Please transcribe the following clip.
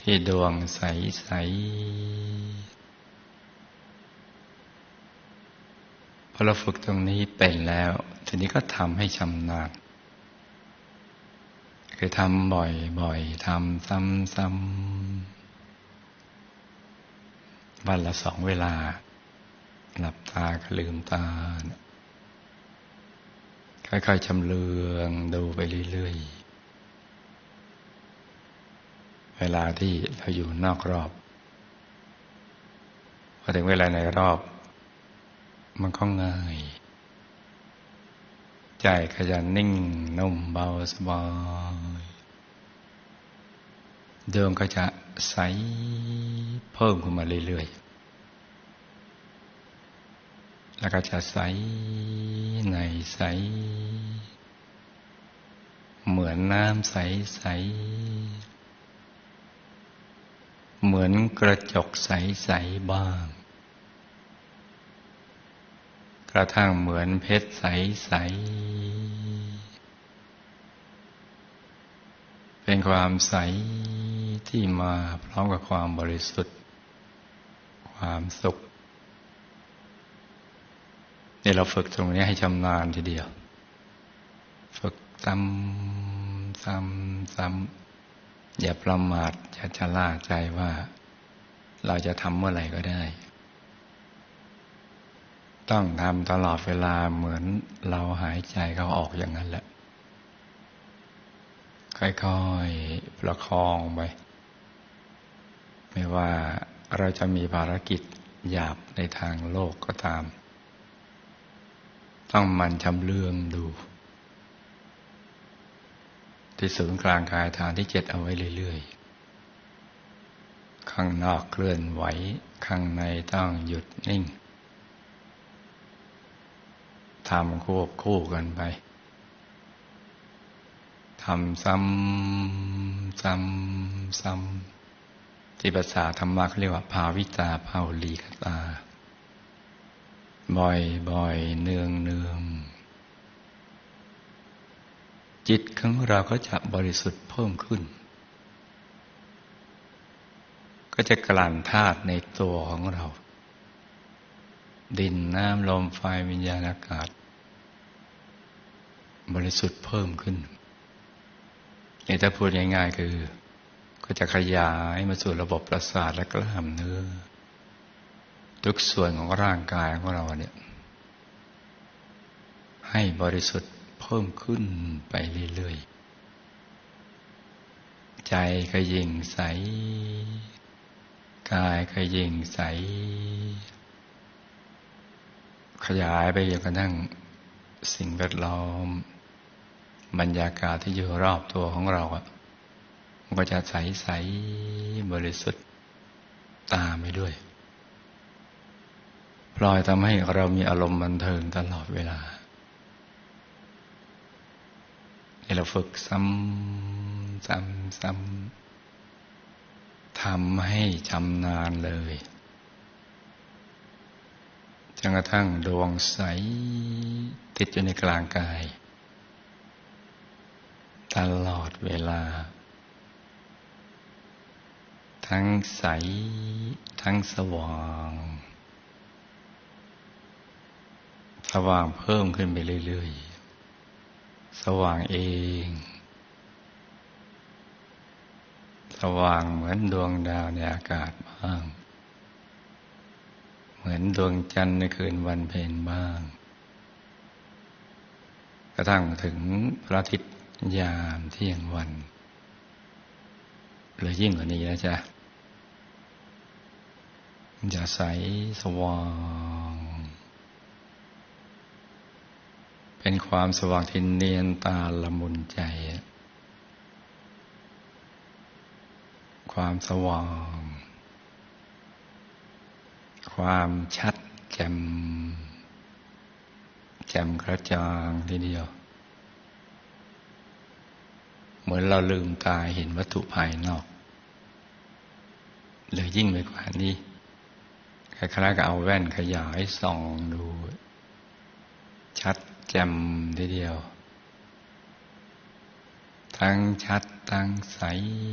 ที่ดวงใสๆพอเราฝึกตรงนี้เป็นแล้วทีนี้ก็ทำให้ชำนาญคือทำบ่อยๆทำซ้ำๆวันละ2 เวลาหลับตาก็ลืมตาค่อยๆชำเลืองดูไปเรื่อยๆเวลาที่เราอยู่นอกรอบพอถึงเวลาในรอบมันก็ง่ายใจก็จะนิ่งนุ่มเบาสบายดวงก็จะใสเพิ่มขึ้นมาเรื่อยๆแล้วก็จะใสในใสเหมือนน้ำใสๆเหมือนกระจกใสๆบ้างกระทั่งเหมือนเพชรใสๆเป็นความใสที่มาพร้อมกับความบริสุทธิ์ความสุขนี่เราฝึกตรงนี้ให้ชำนาญทีเดียวฝึกซ้ำอย่าประมาทอย่าชะล่าใจว่าเราจะทำเมื่อไหร่ก็ได้ต้องทำตลอดเวลาเหมือนเราหายใจเข้าออกอย่างนั้นแหละค่อยๆประคองไปไม่ว่าเราจะมีภารกิจหยาบในทางโลกก็ตามต้องมันชำเลืองดูที่ศูนย์กลางกายฐานที่7เอาไว้เรื่อยๆข้างนอกเคลื่อนไหวข้างในต้องหยุดนิ่งทำควบคู่กันไปทำซ้ำที่ภาษาธรรมะเขาเรียกว่าภาวิตาภาวลีกตาบ่อยเนืองจิตของเราก็จะบริสุทธิ์เพิ่มขึ้นก็จะกลั่นธาตุในตัวของเราดินน้ำลมไฟวิญญาณอากาศบริสุทธิ์เพิ่มขึ้นนี่ถ้าพูดง่ายๆคือก็จะขยายมาสู่ระบบประสาทและกล้ามเนื้อทุกส่วนของร่างกายของเราเนี่ยให้บริสุทธิ์เพิ่มขึ้นไปเรื่อยๆใจก็ยิ่งใสกายก็ยิ่งใสขยายไปจนกระทั่งสิ่งแวดล้อมบรรยากาศที่อยู่รอบตัวของเรามันก็จะใสบริสุทธิ์ตามไปด้วยพลอยทำให้เรามีอารมณ์บันเทิงตลอดเวลาให้เราฝึกซ้ำทำให้ชำนาญเลยจนกระทั่งดวงใสติดอยู่ในกลางกายตลอดเวลาทั้งใสทั้งสว่างเพิ่มขึ้นไปเรื่อยๆสว่างเองสว่างเหมือนดวงดาวในอากาศบ้างเหมือนดวงจันทร์ในคืนวันเพ็ญบ้างกระทั่งถึงพระอาทิตย์ยามเที่ยงวันหรือยิ่งกว่านี้นะจ๊ะมันจะใสสว่างเป็นความสว่างที่เนียนตาละมุนใจความสว่างความชัดแจ่มกระจ่างทีเดียวเหมือนเราลืมตาเห็นวัตถุภายนอกหรือยิ่งไปกว่านี้คล้ายๆกับเอาแว่นขยายส่องดูชัดแจ่มทีเดียวทั้งชัดทั้งใส